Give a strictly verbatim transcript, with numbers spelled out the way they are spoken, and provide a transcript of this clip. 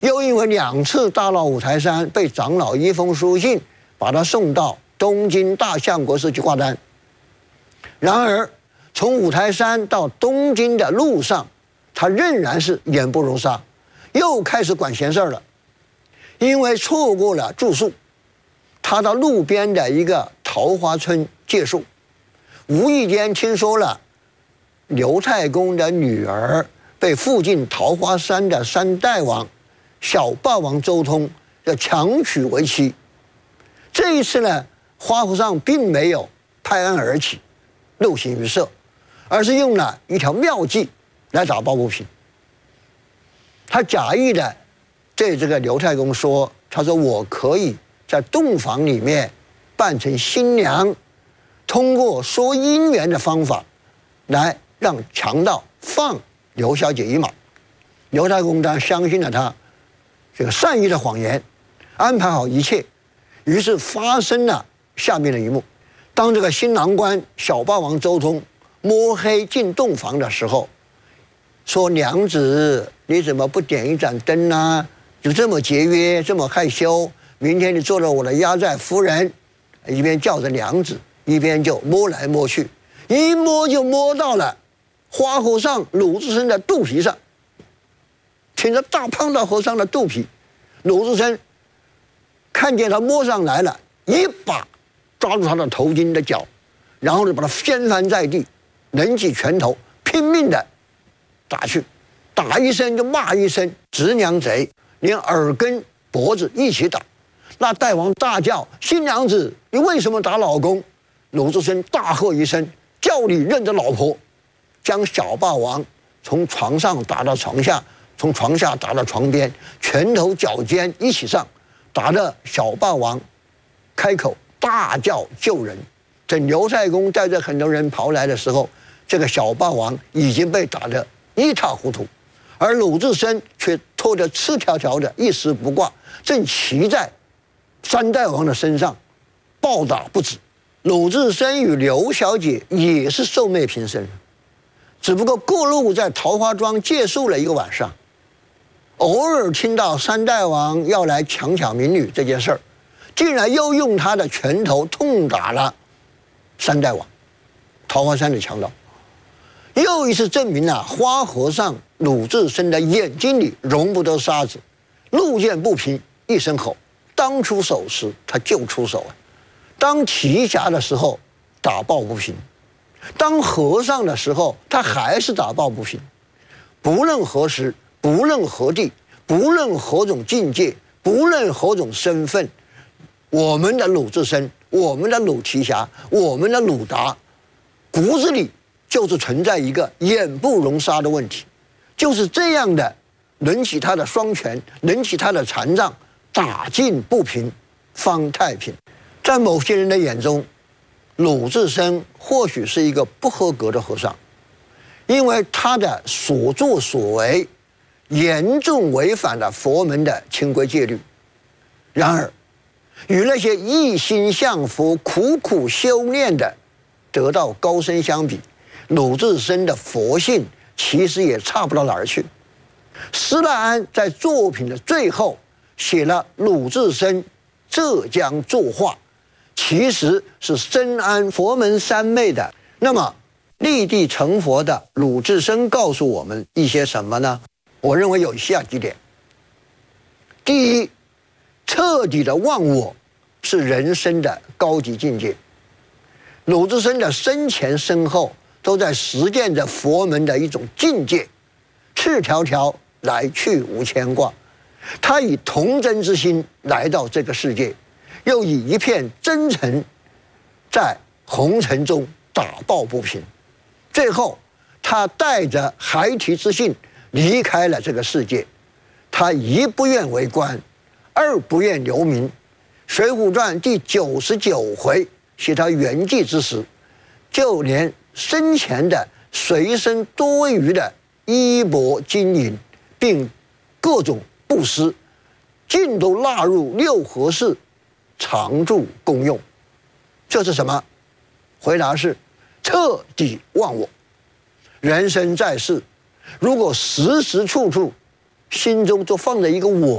又因为两次大闹五台山，被长老一封书信把他送到东京大相国寺去挂单。然而，从五台山到东京的路上，他仍然是言不如沙，又开始管闲事了。因为错过了住宿，他到路边的一个桃花村借宿，无意间听说了刘太公的女儿被附近桃花山的三代王小霸王周通要强娶为妻。这一次呢，花和尚并没有拍案而起，露形于色，而是用了一条妙计来打抱不平。他假意的对这个刘太公说：“他说我可以在洞房里面扮成新娘，通过说姻缘的方法来让强盗放刘小姐一马。”刘太公当然相信了他这个善意的谎言，安排好一切，于是发生了下面的一幕：当这个新郎官小霸王周通摸黑进洞房的时候，说：“娘子，你怎么不点一盏灯呢？就这么节约，这么害羞。明天你做了我的压寨夫人。”一边叫着娘子，一边就摸来摸去，一摸就摸到了花和尚鲁智深的肚皮上，挺着大胖大和尚的肚皮。鲁智深看见他摸上来了，一把抓住他的头巾的角，然后就把他掀翻在地，抡起拳头拼命的打去，打一声就骂一声直娘贼，连耳根脖子一起打。那大王大叫：“新娘子，你为什么打老公？”鲁智深大喝一声：“叫你认着老婆！”将小霸王从床上打到床下，从床下打到床边，拳头脚尖一起上，打得小霸王开口大叫救人。等刘太公带着很多人跑来的时候，这个小霸王已经被打得一塌糊涂，而鲁智深却拖得赤条条的，一丝不挂，正骑在三代王的身上暴打不止。鲁智深与刘小姐也是受媚平生，只不过过路在桃花庄借宿了一个晚上，偶尔听到三代王要来强抢民女这件事儿，竟然又用他的拳头痛打了三代王桃花山的强盗，又一次证明了花和尚鲁智深的眼睛里容不得沙子，路见不平一声吼，当出手时他就出手啊，当提辖的时候打抱不平，当和尚的时候他还是打抱不平。不论何时，不论何地，不论何种境界，不论何种身份，我们的鲁智深，我们的鲁提辖，我们的鲁达，骨子里就是存在一个眼不容沙的问题，就是这样的，抡起他的双拳，抡起他的禅杖，打尽不平，方太平。在某些人的眼中，鲁智深或许是一个不合格的和尚，因为他的所作所为严重违反了佛门的清规戒律。然而，与那些一心向佛、苦苦修炼的得道高僧相比，鲁智深的佛性其实也差不到哪儿去。施耐庵在作品的最后写了鲁智深浙江作画，其实是深谙佛门三昧的。那么立地成佛的鲁智深告诉我们一些什么呢？我认为有以下几点。第一，彻底的忘我是人生的高级境界。鲁智深的生前身后都在实践着佛门的一种境界，赤条条来去无牵挂。他以童真之心来到这个世界，又以一片真诚在红尘中打抱不平。最后他带着孩提之心离开了这个世界。他一不愿为官，二不愿留名。《水浒传》第九十九回写他圆寂之时，就连生前的随身多余的衣帛金银，并各种布施，尽都纳入六合寺常住公用。这是什么？回答是彻底忘我。人生在世，如果时时处处心中就放着一个我，